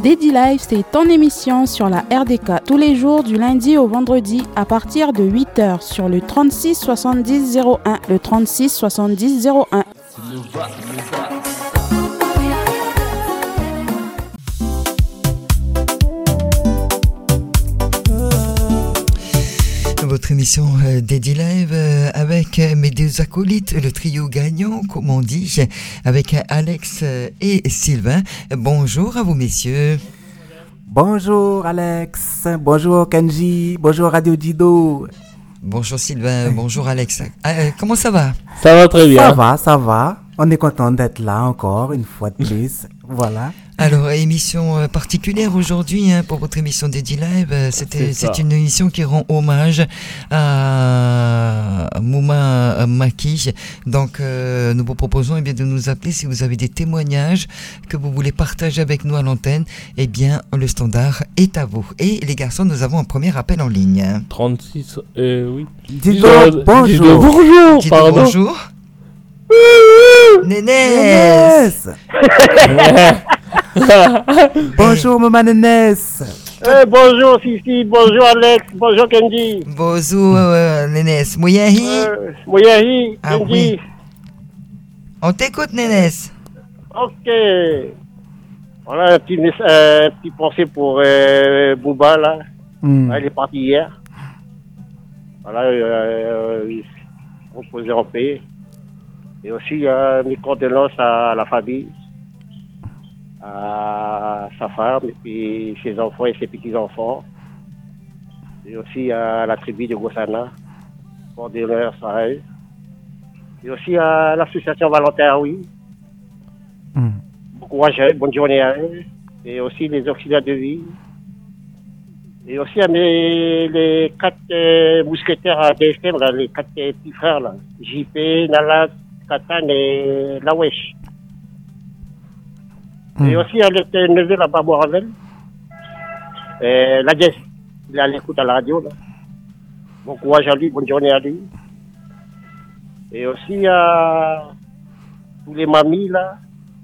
Daddy Live, c'est ton émission sur la RDK tous les jours du lundi au vendredi à partir de 8h sur le 36 70 01, le 36 70 01. Votre émission Daddy Live avec mes deux acolytes, le trio gagnant, comme on dit, avec Alex et Sylvain. Bonjour à vous, messieurs. Bonjour Alex, bonjour Kenji, bonjour Radio Dido. Bonjour Sylvain, bonjour Alex. Comment ça va? Ça va très bien. Ça va. On est content d'être là encore une fois de plus. Voilà. Alors, émission particulière aujourd'hui pour votre émission Daddy Live. C'est une émission qui rend hommage à Mouma Maki. Donc, nous vous proposons de nous appeler si vous avez des témoignages que vous voulez partager avec nous à l'antenne. Eh bien, le standard est à vous. Et les garçons, nous avons un premier appel en ligne. 36, oui. Dido, bonjour. Bonjour, Dido, pardon. bonjour. Nénès. Bonjour Maman Nénès. Bonjour Sissi, bonjour Alex, bonjour Kenji. Bonjour Nénès. Mouyahi. Mouyahi, Ah Kenji. oui. On t'écoute Nénès. Ok. Voilà un petit pensée pour Bouba là. Elle est partie hier. Voilà, reposer en paix. Et aussi mes condoléances à la famille, à sa femme, et puis ses enfants et ses petits-enfants. Et aussi à la tribu de Gossana, condoléances à elle. Et aussi à l'association Valentin, oui. Bon courage à elle, bonne journée à elle. Et aussi les auxiliaires de vie. Et aussi à les 4 mousquetaires à DFM, là, les 4 petits frères, là. JP, Nala, Katan et Lawesh. Et aussi à notre neveu là-bas, Moravel. La Jess, il est à l'écoute à la radio, là. Bon courage à lui, bonne journée à lui. Et aussi à tous les mamies, là.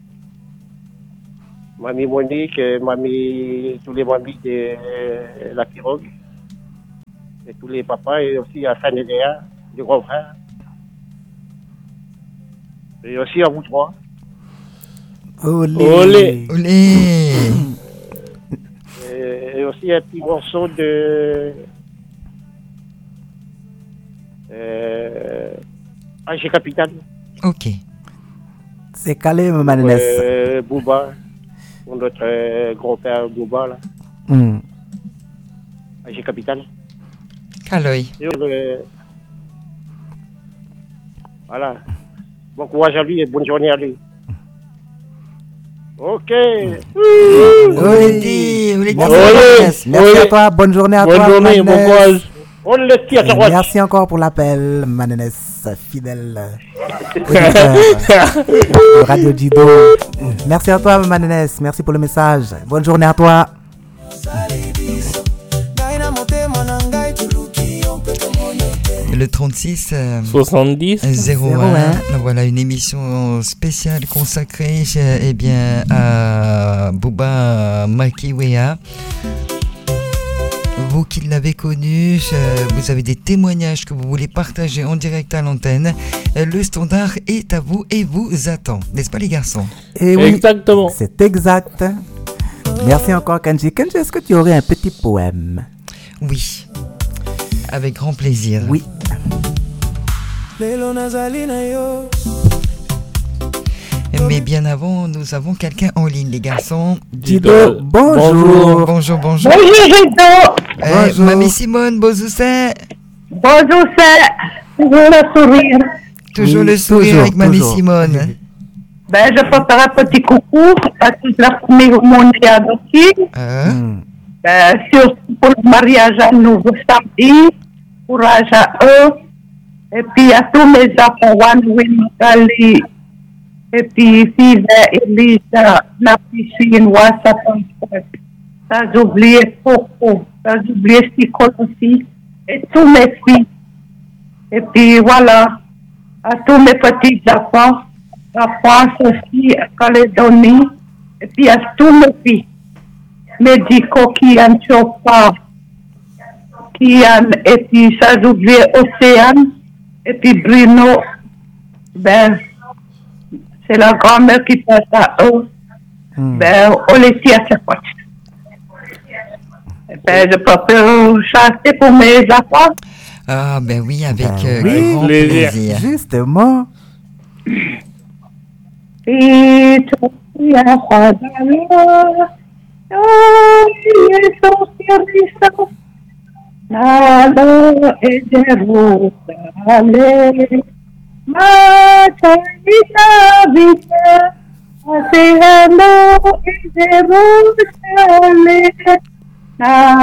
Mamie Monique, tous les mamies de la pirogue. Et tous les papas, et aussi à Sanéléa, le grand frère. Et aussi à vous trois. Olé. Olé. Et aussi un petit morceau de AG Capital. Ok. C'est calé Maman Nénès. Bouba, pour notre grand-père Bouba là. AG Capital. Caloy. Voilà. Bon courage à lui et bonne journée à lui. Ok. Merci à toi, bonne journée à toi. Bonne journée, bon courage. On le tire sur Merci encore pour l'appel, Manénès, fidèle auditeur de Radio Dido. Merci à toi, Manénès, merci pour le message. Bonne journée à toi. Le 36 70 01. Voilà une émission spéciale consacrée à Bouba Makiwea. Vous qui l'avez connu, vous avez des témoignages que vous voulez partager en direct à l'antenne. Le standard est à vous et vous attend. N'est-ce pas les garçons? Et oui, exactement. C'est exact. Merci encore Kenji. Kenji, est-ce que tu aurais un petit poème? Oui. Avec grand plaisir. Oui. Mais bien avant, nous avons quelqu'un en ligne, les garçons. Dido, bonjour. Bonjour. Bonjour, Dido. Bonjour. Mamie Simone, bonjour. Bonjour, toujours le sourire. Toujours le sourire avec Mamie Simone. Ben, je peux faire un petit coucou à toute la famille mondiale aussi. Surtout pour le mariage à nouveau samedi. Courage à eux. Et puis à tous mes enfants, Juan, Wingali, et puis Five, Elisa, la piscine, WhatsApp, ça j'ai oublié Coco, ça j'ai oublié Sicole aussi, et tous mes filles. Et puis voilà, à tous mes petits enfants, la France aussi, à Calédonie, et puis à tous mes filles. médicaux qui en chauffent, qui en, et puis ça ouvre Océane, et puis Bruno, ben, c'est la grand-mère qui passe à eux, ben, on les tient à chaque fois. Ben, je peux chanter pour mes enfants. Ah, ben oui, avec oui, grand plaisir. Justement. Et tout y a pas d'amour, et son service, nada et Jérusalem, ma chanita vita, c'est hello et Jérusalem.